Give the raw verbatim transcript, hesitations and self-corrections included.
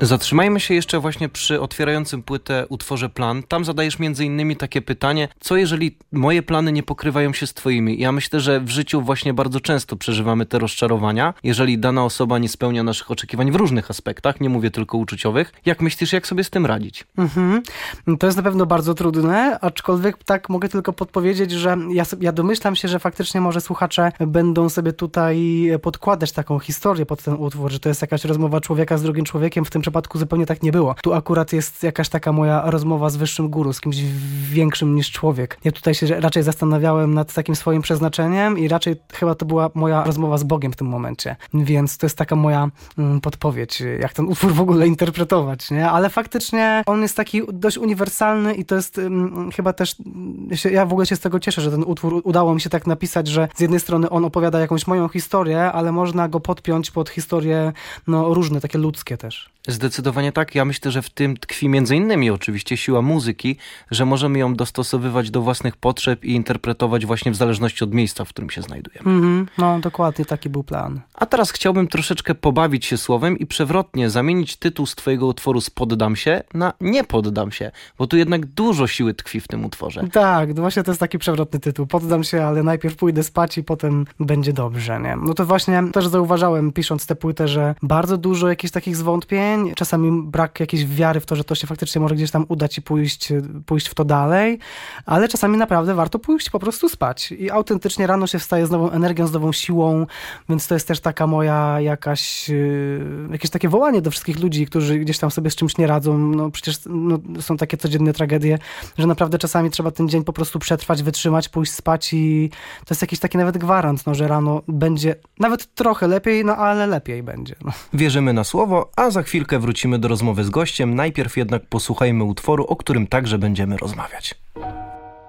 Zatrzymajmy się jeszcze właśnie przy otwierającym płytę utworze Plan. Tam zadajesz między innymi takie pytanie, co jeżeli moje plany nie pokrywają się z twoimi? Ja myślę, że w życiu właśnie bardzo często przeżywamy te rozczarowania, jeżeli dana osoba nie spełnia naszych oczekiwań w różnych aspektach, nie mówię tylko uczuciowych. Jak myślisz, jak sobie z tym radzić? Mhm. To jest na pewno bardzo trudne, aczkolwiek tak mogę tylko podpowiedzieć, że ja, ja domyślam się, że faktycznie może słuchacze będą sobie tutaj podkładać taką historię pod ten utwór, że to jest jakaś rozmowa człowieka z drugim człowiekiem. W tym przypadku zupełnie tak nie było. Tu akurat jest jakaś taka moja rozmowa z wyższym guru, z kimś większym niż człowiek. Ja tutaj się raczej zastanawiałem nad takim swoim przeznaczeniem i raczej chyba to była moja rozmowa z Bogiem w tym momencie. Więc to jest taka moja mm, podpowiedź, jak ten utwór w ogóle interpretować, nie? Ale faktycznie on jest taki dość uniwersalny i to jest mm, chyba też, ja w ogóle się z tego cieszę, że ten utwór udało mi się tak napisać, że z jednej strony on opowiada jakąś moją historię, ale można go podpiąć pod historie no, różne, takie ludzkie też. Zdecydowanie tak. Ja myślę, że w tym tkwi między innymi oczywiście siła muzyki, że możemy ją dostosowywać do własnych potrzeb i interpretować właśnie w zależności od miejsca, w którym się znajdujemy. Mm-hmm. No, dokładnie taki był plan. A teraz chciałbym troszeczkę pobawić się słowem i przewrotnie zamienić tytuł z twojego utworu z Poddam się na Nie poddam się, bo tu jednak dużo siły tkwi w tym utworze. Tak, no właśnie to jest taki przewrotny tytuł. Poddam się, ale najpierw pójdę spać i potem będzie dobrze, nie? No to właśnie też zauważałem, pisząc tę płytę, że bardzo dużo jakichś takich zwątpień, czasami brak jakiejś wiary w to, że to się faktycznie może gdzieś tam udać i pójść, pójść w to dalej, ale czasami naprawdę warto pójść po prostu spać i autentycznie rano się wstaje z nową energią, z nową siłą, więc to jest też taka moja jakaś, jakieś takie wołanie do wszystkich ludzi, którzy gdzieś tam sobie z czymś nie radzą. No przecież no, są takie codzienne tragedie, że naprawdę czasami trzeba ten dzień po prostu przetrwać, wytrzymać, pójść spać i to jest jakiś taki nawet gwarant, no, że rano będzie nawet trochę lepiej, no ale lepiej będzie. No. Wierzymy na słowo, a za chwilkę wrócimy do rozmowy z gościem. Najpierw jednak posłuchajmy utworu, o którym także będziemy rozmawiać.